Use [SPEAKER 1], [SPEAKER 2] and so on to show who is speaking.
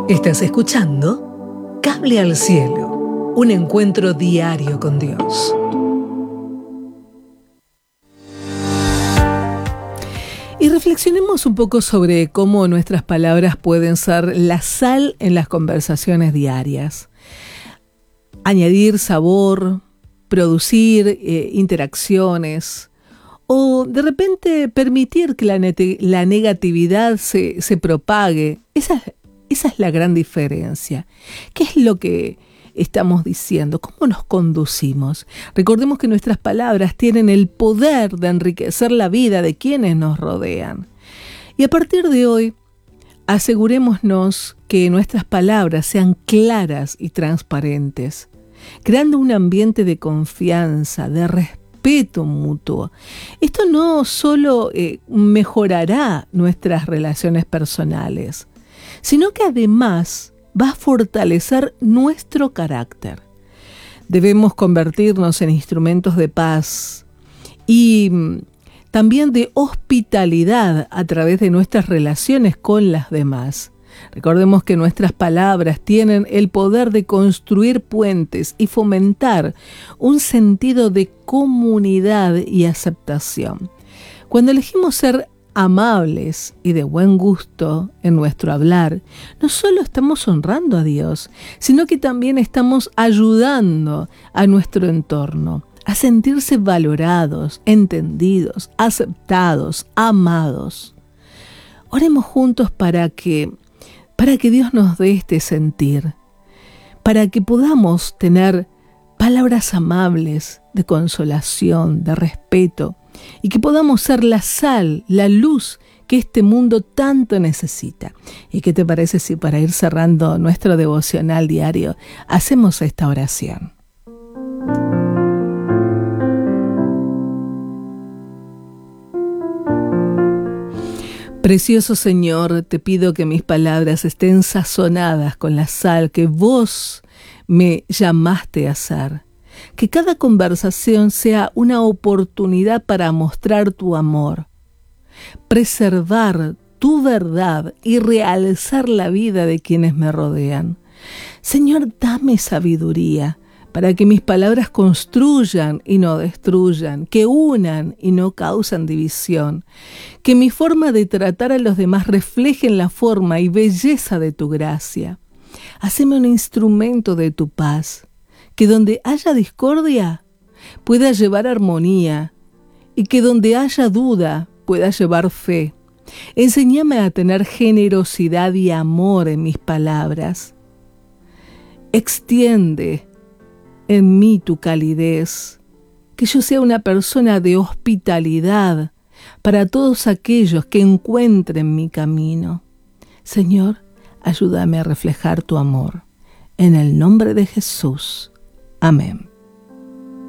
[SPEAKER 1] Estás escuchando Cable al Cielo, un encuentro diario con Dios. Y reflexionemos un poco sobre cómo nuestras palabras pueden ser la sal en las conversaciones diarias. Añadir sabor, producir interacciones, o de repente permitir que la negatividad se propague. Esa es la gran diferencia. ¿Qué es lo que estamos diciendo? ¿Cómo nos conducimos? Recordemos que nuestras palabras tienen el poder de enriquecer la vida de quienes nos rodean. Y a partir de hoy, asegurémonos que nuestras palabras sean claras y transparentes, creando un ambiente de confianza, de respeto mutuo. Esto no solo mejorará nuestras relaciones personales, sino que además va a fortalecer nuestro carácter. Debemos convertirnos en instrumentos de paz y también de hospitalidad a través de nuestras relaciones con las demás. Recordemos que nuestras palabras tienen el poder de construir puentes y fomentar un sentido de comunidad y aceptación. Cuando elegimos ser amables y de buen gusto en nuestro hablar, no solo estamos honrando a Dios, sino que también estamos ayudando a nuestro entorno a sentirse valorados, entendidos, aceptados, amados. Oremos juntos para que Dios nos dé este sentir, para que podamos tener palabras amables de consolación, de respeto, y que podamos ser la sal, la luz que este mundo tanto necesita. ¿Y qué te parece si para ir cerrando nuestro devocional diario hacemos esta oración? Precioso Señor, te pido que mis palabras estén sazonadas con la sal que vos me llamaste a hacer. Que cada conversación sea una oportunidad para mostrar tu amor, preservar tu verdad y realzar la vida de quienes me rodean. Señor, dame sabiduría para que mis palabras construyan y no destruyan, que unan y no causan división, que mi forma de tratar a los demás reflejen la forma y belleza de tu gracia. Haceme un instrumento de tu paz, que donde haya discordia pueda llevar armonía y que donde haya duda pueda llevar fe. Enséñame a tener generosidad y amor en mis palabras. Extiende en mí tu calidez, que yo sea una persona de hospitalidad para todos aquellos que encuentren mi camino. Señor, ayúdame a reflejar tu amor. En el nombre de Jesús. Amén.